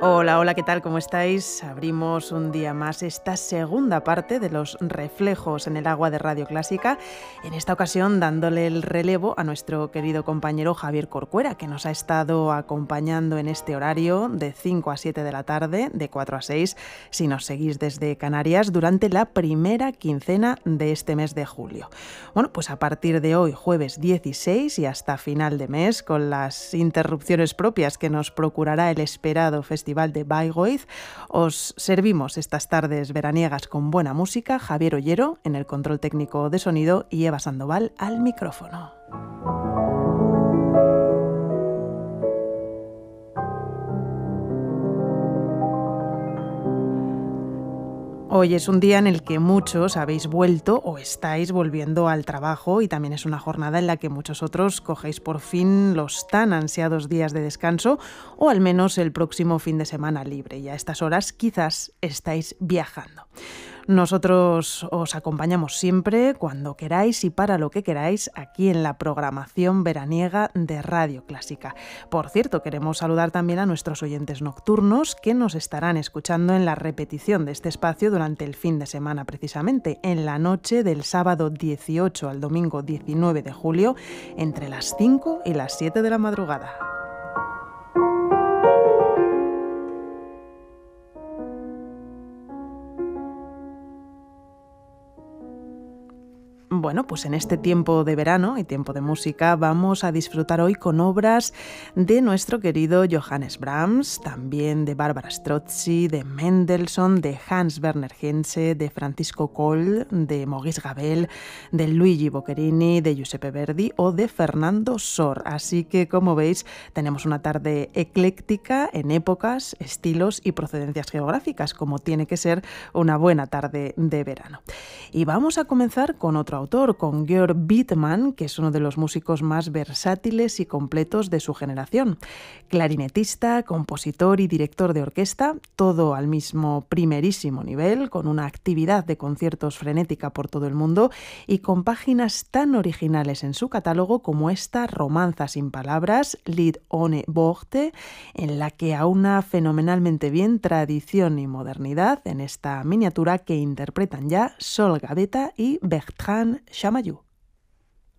Hola, hola, ¿qué tal? ¿Cómo estáis? Abrimos un día más esta segunda parte de los reflejos en el agua de Radio Clásica, en esta ocasión dándole el relevo a nuestro querido compañero Javier Corcuera, que nos ha estado acompañando en este horario de 5 a 7 de la tarde, de 4 a 6, si nos seguís desde Canarias, durante la primera quincena de este mes de julio. Bueno, pues a partir de hoy, jueves 16 y hasta final de mes, con las interrupciones propias que nos procurará el esperado Festival de Bayreuth, os servimos estas tardes veraniegas con buena música. Javier Ollero en el control técnico de sonido y Eva Sandoval al micrófono. Hoy es un día en el que muchos habéis vuelto o estáis volviendo al trabajo y también es una jornada en la que muchos otros cogéis por fin los tan ansiados días de descanso o al menos el próximo fin de semana libre. Y a estas horas quizás estáis viajando. Nosotros os acompañamos siempre, cuando queráis y para lo que queráis, aquí en la programación veraniega de Radio Clásica. Por cierto, queremos saludar también a nuestros oyentes nocturnos que nos estarán escuchando en la repetición de este espacio durante el fin de semana, precisamente en la noche del sábado 18 al domingo 19 de julio, entre las 5 y las 7 de la madrugada. Bueno, pues en este tiempo de verano y tiempo de música vamos a disfrutar hoy con obras de nuestro querido Johannes Brahms, también de Barbara Strozzi, de Mendelssohn, de Hans Werner Henze, de Francisco Coll, de Maurice Ravel, de Luigi Boccherini, de Giuseppe Verdi o de Fernando Sor. Así que, como veis, tenemos una tarde ecléctica en épocas, estilos y procedencias geográficas, como tiene que ser una buena tarde de verano. Y vamos a comenzar con otro autor, con Georg Bittmann, que es uno de los músicos más versátiles y completos de su generación. Clarinetista, compositor y director de orquesta, todo al mismo primerísimo nivel, con una actividad de conciertos frenética por todo el mundo y con páginas tan originales en su catálogo como esta Romanza sin palabras, Lied ohne Worte, en la que aúna fenomenalmente bien tradición y modernidad en esta miniatura que interpretan ya Sol Gavetta y Bertrand Chamayou.